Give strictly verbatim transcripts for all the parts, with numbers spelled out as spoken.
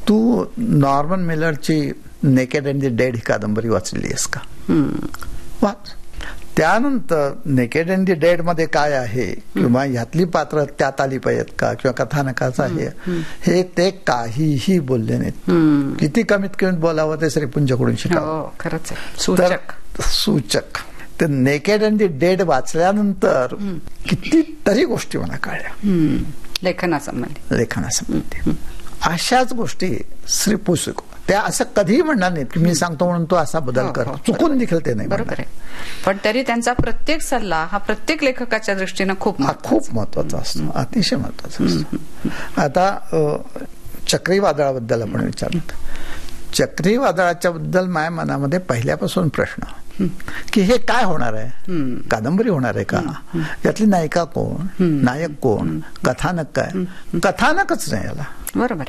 Tu Norman मिलरची naked and the dead ही कादंबरी वाचलेली आहेस का? वाच. त्यानंतर नेकेड अँड द डेड मध्ये काय आहे किंवा ह्यातली पात्र त्यात आली पाहिजेत का किंवा कथानकाचं आहे हे ते काहीही बोलले नाहीत. किती कमीत कमीत बोलावं ते श्रीपुंजकडून शिकावं. खरंच सूचक सूचक ते नेकेड अँड द डेड वाचल्यानंतर कितीतरी गोष्टी मला कळल्या लेखनासंबंधी लेखनासंबंधी. अशाच गोष्टी श्रीपू शिकव. त्या असं कधीही म्हणणार नाहीत की मी सांगतो म्हणून तो असा बदल कर. चुकून देखील ते नाही. बरोबर आहे. पण तरी त्यांचा प्रत्येक सल्ला हा प्रत्येक लेखकाच्या दृष्टीनं खूप खूप महत्वाचा असतो. अतिशय महत्वाचा असतो. आता चक्रीवादळाबद्दल आपण विचारलं. चक्रीवादळाच्या बद्दल माझ्या मनामध्ये पहिल्यापासून प्रश्न की हे काय होणार आहे? कादंबरी होणार आहे का? यातली नायिका कोण? नायक कोण? कथानक काय? कथानकच नाही याला. बरोबर.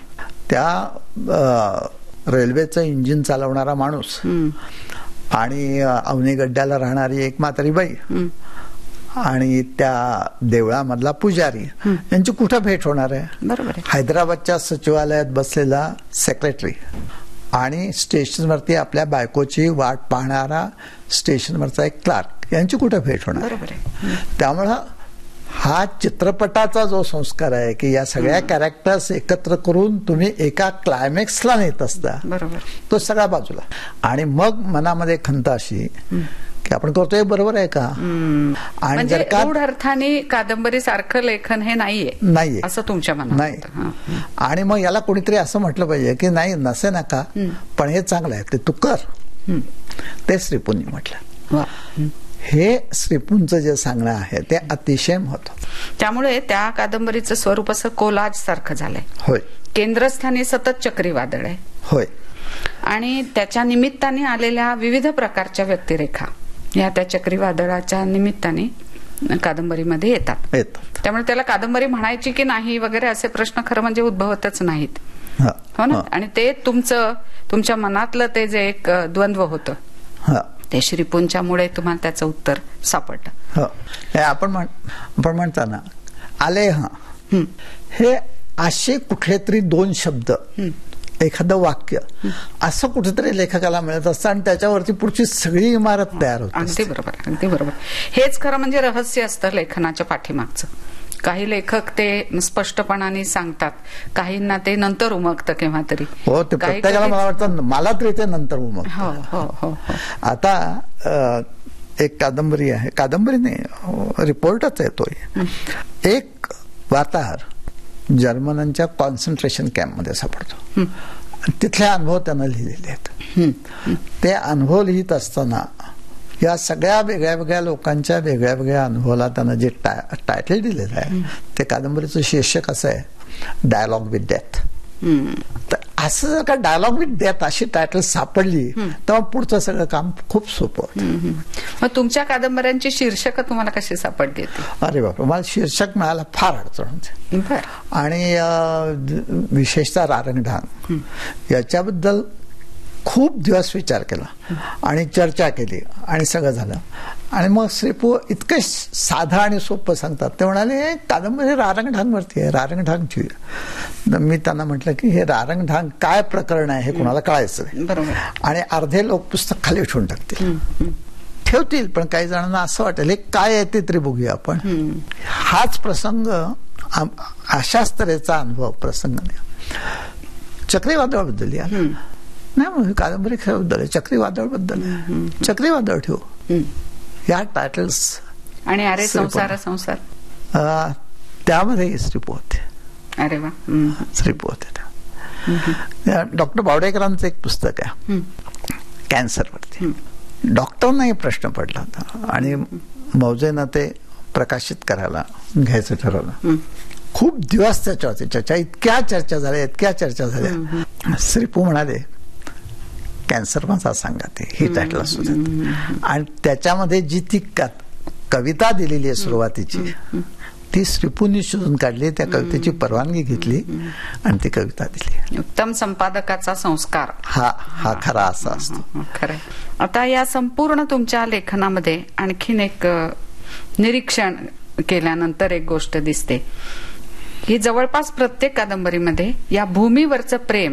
त्या रेल्वेचं इंजिन चालवणारा माणूस आणि अवनी गड्ड्याला राहणारी एक म्हातारी बाई आणि त्या देवळामधला पुजारी यांची कुठं भेट होणार आहे? बरोबर. हैदराबादच्या सचिवालयात बसलेला सेक्रेटरी आणि स्टेशनवरती आपल्या बायकोची वाट पाहणारा स्टेशनवरचा एक क्लार्क यांची कुठं भेट होणार? बरोबर आहे. त्यामुळं हा चित्रपटाचा जो संस्कार आहे की या सगळ्या कॅरेक्टर्स एकत्र करून तुम्ही एका क्लायमॅक्सला नेत असता, बरोबर, तो सगळ्या बाजूला. आणि मग मनामध्ये खंत अशी की आपण करतोय बरोबर आहे का? आणि जर का गूढ अर्थाने कादंबरी सारखं लेखन हे नाहीये नाहीये असं तुमच्या मनात नाही. आणि मग याला कोणीतरी असं म्हटलं पाहिजे की नाही नसे नका पण हे चांगलं आहे ते तू कर. ते श्रीपूंनी म्हटलं. हे श्रीपूंचं जे सांगणं आहे ते अतिशय महत्त्वाचं. त्यामुळे त्या कादंबरीचं स्वरूप असं कोलाज सारखं झालंय. होय. केंद्रस्थानी सतत चक्रीवादळ आहे. होय. आणि त्याच्या निमित्ताने आलेल्या विविध प्रकारच्या व्यक्तिरेखा या त्या चक्रीवादळाच्या निमित्ताने कादंबरीमध्ये येतात. त्यामुळे त्याला कादंबरी म्हणायची की नाही वगैरे असे प्रश्न खरं म्हणजे उद्भवतच नाहीत. हो ना. आणि ते तुमचं तुमच्या मनातलं ते जे एक द्वंद्व होतं ते श्रीपूंच्यामुळे तुम्हाला त्याचं उत्तर सापडलं. हो. आपण आपण म्हणता ना आले हा हे असे कुठले तरी दोन शब्द एखादं वाक्य असं कुठेतरी लेखकाला मिळत असतं आणि त्याच्यावरती पुढची सगळी इमारत तयार होते. अगदी बरोबर. अगदी बरोबर. हेच खरं म्हणजे रहस्य असतं लेखनाच्या पाठीमागचं. काही लेखक ते स्पष्टपणाने सांगतात, काहींना ते नंतर उमगतं केव्हा तरी. हो. ते प्रत्येकाला मला वाटतं मला तरी ते नंतर उमगतं. हो हो हो. आता एक कादंबरी आहे, कादंबरी नाही रिपोर्टच येतोय. एक वार्ताहर जर्मनांच्या कॉन्सन्ट्रेशन कॅम्पमध्ये सापडतो. तिथले अनुभव त्यानं लिहिलेले आहेत. ते अनुभव लिहित असताना या सगळ्या वेगळ्या वेगळ्या लोकांच्या वेगळ्या वेगळ्या अनुभवाला त्यानं जे टायटल दिलेलं आहे ते कादंबरीचं शीर्षक असं आहे डायलॉग विथ डेथ. तर असं जर का डायलॉग विथ डेथ अशी टायटल सापडली तेव्हा पुढचं सगळं काम खूप सोपं होतं. मग तुमच्या कादंबऱ्यांची शीर्षक तुम्हाला कशी सापडली? अरे बाबा मला शीर्षक मिळायला फार अडचण होते. आणि विशेषतः रारंगढांग याच्याबद्दल खूप दिवस विचार केला आणि चर्चा केली आणि सगळं झालं. आणि मग श्रीपू इतकं साधं आणि सोपं सांगतात. ते म्हणाले कादंबरी रारंगढांगवरती आहे, रारंगढांगची. मी त्यांना म्हटलं की हे रारंगढांग काय प्रकरण आहे हे कोणाला कळायचं नाही. आणि अर्धे लोक पुस्तक खाली ठेवून टाकतील, ठेवतील, पण काही जणांना असं वाटेल हे काय आहे ते तरी बघूया आपण. हाच प्रसंग अशाच तऱ्हेचा अनुभव प्रसंग चक्रीवादळाबद्दल या नाही कादंबरी खेळाबद्दल आहे, चक्रीवादळ बद्दल. चक्रीवादळ ठेवू या टायटल्स. आणि अरे संसार संसार त्यामध्ये श्रीपू होते. अरे वा. श्रीपू होते. डॉक्टर बावडेकरांचं एक पुस्तक आहे कॅन्सरवरती. डॉक्टरना प्रश्न पडला होता आणि मौजेनं ते प्रकाशित करायला घ्यायचं ठरवलं. खूप दिवस त्याच्यावरती चर्चा, इतक्या चर्चा झाल्या इतक्या चर्चा झाल्या. श्रीपू म्हणाले कॅन्सर माझा सांगा ते ही टायटल असू देत. आणि त्याच्यामध्ये जी ती कविता दिलेली आहे सुरुवातीची ती श्रीपूंनी शोधून काढली. त्या कवितेची परवानगी घेतली आणि ती कविता दिली. उत्तम संपादकाचा संस्कार हा हा खरा असा असतो. खरं. आता या संपूर्ण तुमच्या लेखनामध्ये आणखीन एक निरीक्षण केल्यानंतर एक गोष्ट दिसते की जवळपास प्रत्येक कादंबरीमध्ये या भूमीवरचं प्रेम